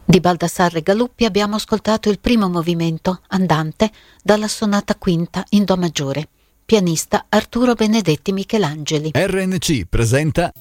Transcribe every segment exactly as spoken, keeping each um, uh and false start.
Di Baldassarre Galuppi abbiamo ascoltato il primo movimento, Andante, dalla sonata quinta in Do maggiore. Pianista Arturo Benedetti Michelangeli. R N C presenta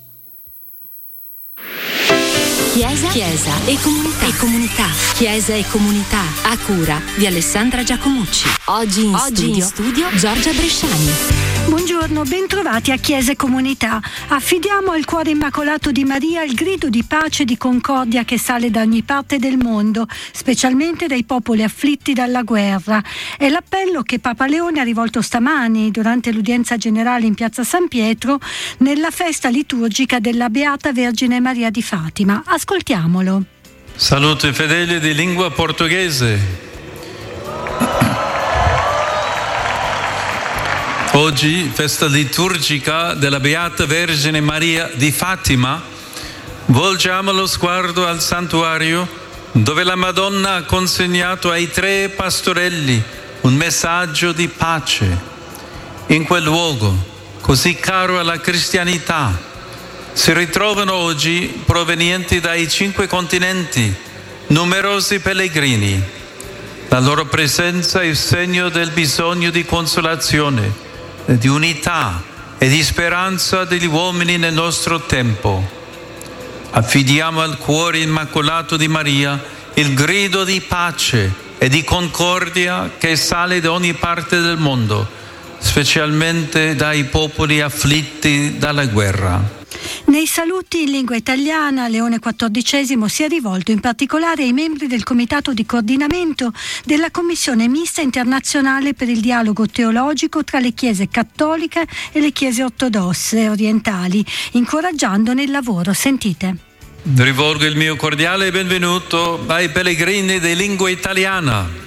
Chiesa, Chiesa e comunità. e comunità. Chiesa e comunità a cura di Alessandra Giacomucci. Oggi in, Oggi studio, in studio Giorgia Bresciani. Buongiorno, bentrovati a Chiesa e Comunità. Affidiamo al cuore immacolato di Maria il grido di pace e di concordia che sale da ogni parte del mondo, specialmente dai popoli afflitti dalla guerra. È l'appello che Papa Leone ha rivolto stamani durante l'udienza generale in Piazza San Pietro nella festa liturgica della Beata Vergine Maria di Fatima. Ascoltiamolo. Saluto i fedeli di lingua portoghese. Oggi, festa liturgica della Beata Vergine Maria di Fatima, volgiamo lo sguardo al santuario dove la Madonna ha consegnato ai tre pastorelli un messaggio di pace. In quel luogo, così caro alla cristianità, si ritrovano oggi, provenienti dai cinque continenti, numerosi pellegrini. La loro presenza è il segno del bisogno di consolazione, di unità e di speranza degli uomini nel nostro tempo. Affidiamo al cuore immacolato di Maria il grido di pace e di concordia che sale da ogni parte del mondo, specialmente dai popoli afflitti dalla guerra. Nei saluti in lingua italiana, Leone quattordicesimo si è rivolto in particolare ai membri del Comitato di Coordinamento della Commissione Mista Internazionale per il Dialogo Teologico tra le Chiese Cattoliche e le Chiese Ortodosse Orientali, incoraggiandone il lavoro. Sentite. Rivolgo il mio cordiale benvenuto ai pellegrini di lingua italiana.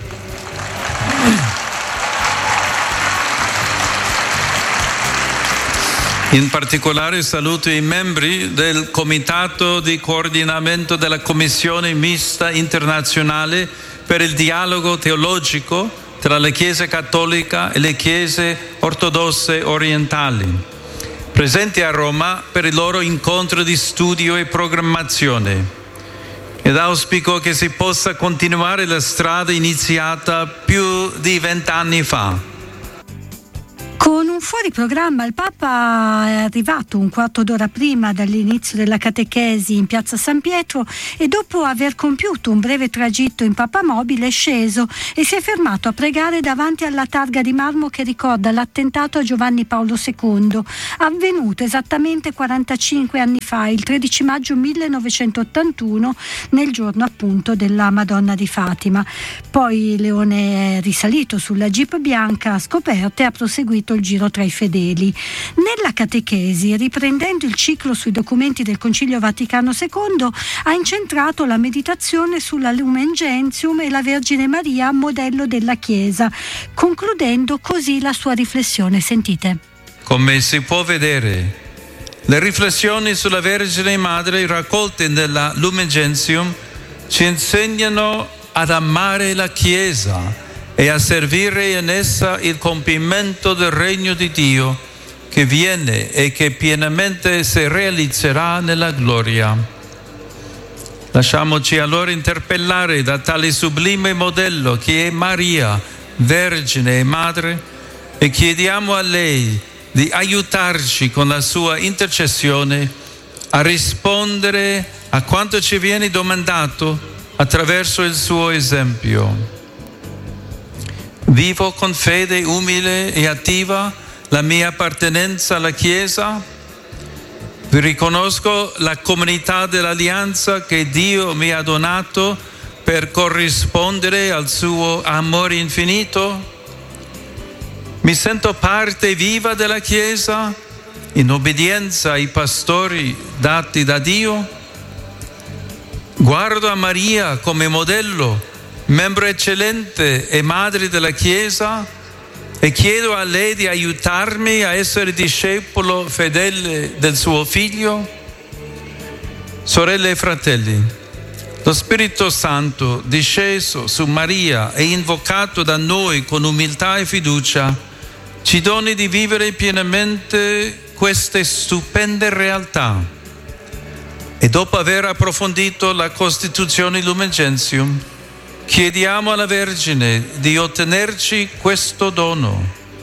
In particolare saluto i membri del Comitato di Coordinamento della Commissione Mista Internazionale per il Dialogo Teologico tra la Chiesa Cattolica e le Chiese Ortodosse Orientali, presenti a Roma per il loro incontro di studio e programmazione. Ed auspico che si possa continuare la strada iniziata più di vent'anni fa. Con un fuori programma il Papa è arrivato un quarto d'ora prima dall'inizio della catechesi in Piazza San Pietro e dopo aver compiuto un breve tragitto in pappamobile è sceso e si è fermato a pregare davanti alla targa di marmo che ricorda l'attentato a Giovanni Paolo secondo, avvenuto esattamente quarantacinque anni fa, il tredici maggio millenovecentottantuno, nel giorno appunto della Madonna di Fatima. Poi Leone è risalito sulla Jeep bianca a scoperte e ha proseguito il giro tra i fedeli. Nella catechesi, riprendendo il ciclo sui documenti del Concilio Vaticano secondo, ha incentrato la meditazione sulla Lumen Gentium e la Vergine Maria, modello della Chiesa, concludendo così la sua riflessione. Sentite. Come si può vedere, le riflessioni sulla Vergine Madre raccolte nella Lumen Gentium ci insegnano ad amare la Chiesa e a servire in essa il compimento del regno di Dio che viene e che pienamente si realizzerà nella gloria. Lasciamoci allora interpellare da tale sublime modello che è Maria, Vergine e Madre, e chiediamo a lei di aiutarci con la sua intercessione a rispondere a quanto ci viene domandato attraverso il suo esempio. Vivo con fede umile e attiva la mia appartenenza alla Chiesa. Vi riconosco la comunità dell'Alleanza che Dio mi ha donato per corrispondere al suo amore infinito. Mi sento parte viva della Chiesa in obbedienza ai pastori dati da Dio. Guardo a Maria come modello, membro eccellente e madre della Chiesa, e chiedo a lei di aiutarmi a essere discepolo fedele del suo Figlio. Sorelle e fratelli, lo Spirito Santo disceso su Maria e invocato da noi con umiltà e fiducia ci doni di vivere pienamente queste stupende realtà. E dopo aver approfondito la Costituzione Lumen Gentium, chiediamo alla Vergine di ottenerci questo dono.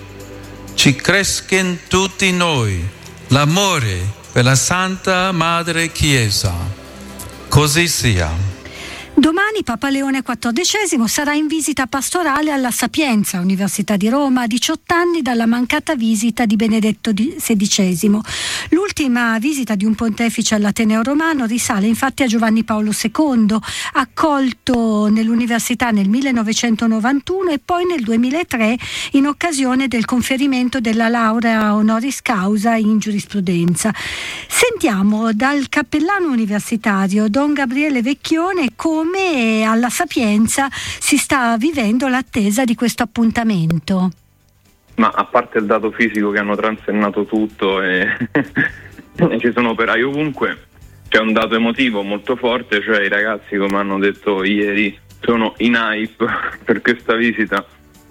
Ci cresca in tutti noi l'amore per la Santa Madre Chiesa. Così sia. Domani Papa Leone quattordicesimo sarà in visita pastorale alla Sapienza, Università di Roma, a diciotto anni dalla mancata visita di Benedetto sedicesimo. L'ultima visita di un pontefice all'Ateneo romano risale infatti a Giovanni Paolo secondo, accolto nell'università nel millenovecentonovantuno e poi nel duemilatré in occasione del conferimento della laurea honoris causa in giurisprudenza. Sentiamo dal cappellano universitario Don Gabriele Vecchione come come alla Sapienza si sta vivendo l'attesa di questo appuntamento. Ma a parte il dato fisico che hanno transennato tutto e, e ci sono operai ovunque, c'è un dato emotivo molto forte, cioè i ragazzi, come hanno detto ieri, sono in hype per questa visita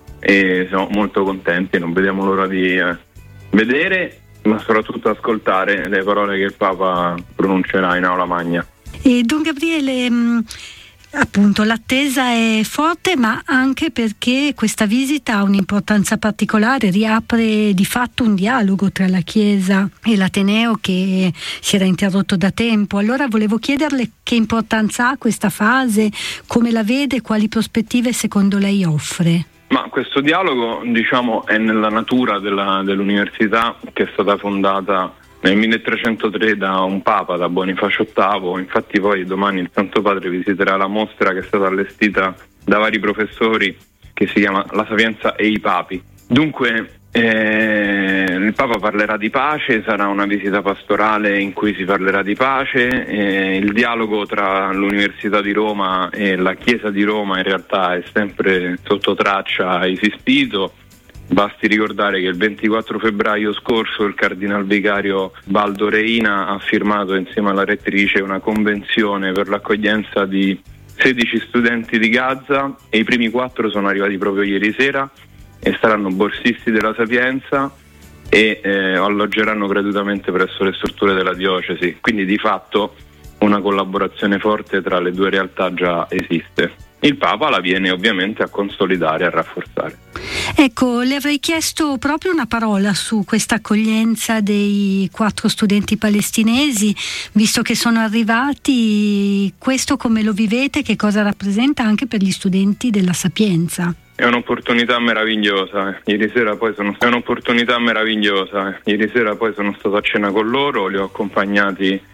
e siamo molto contenti, non vediamo l'ora di eh, vedere, ma soprattutto ascoltare le parole che il Papa pronuncerà in aula magna. E Don Gabriele, mh, appunto l'attesa è forte, ma anche perché questa visita ha un'importanza particolare, riapre di fatto un dialogo tra la Chiesa e l'Ateneo che si era interrotto da tempo. Allora volevo chiederle che importanza ha questa fase, come la vede, quali prospettive secondo lei offre? Ma questo dialogo, diciamo, è nella natura della, dell'università, che è stata fondata nel milletrecentotre da un Papa, da Bonifacio ottavo. Infatti poi domani il Santo Padre visiterà la mostra che è stata allestita da vari professori, che si chiama La Sapienza e i Papi. Dunque eh, il Papa parlerà di pace, sarà una visita pastorale in cui si parlerà di pace, eh, il dialogo tra l'Università di Roma e la Chiesa di Roma in realtà è sempre sotto traccia esistito. Basti ricordare che il ventiquattro febbraio scorso il cardinal vicario Baldo Reina ha firmato insieme alla rettrice una convenzione per l'accoglienza di sedici studenti di Gaza e i primi quattro sono arrivati proprio ieri sera e saranno borsisti della Sapienza e eh, alloggeranno gratuitamente presso le strutture della diocesi. Quindi di fatto una collaborazione forte tra le due realtà già esiste. Il Papa la viene ovviamente a consolidare e a rafforzare. Ecco, le avrei chiesto proprio una parola su questa accoglienza dei quattro studenti palestinesi, visto che sono arrivati. Questo come lo vivete? Che cosa rappresenta anche per gli studenti della Sapienza? È un'opportunità meravigliosa. Ieri sera poi sono è un'opportunità meravigliosa. Ieri sera poi sono stato a cena con loro, li ho accompagnati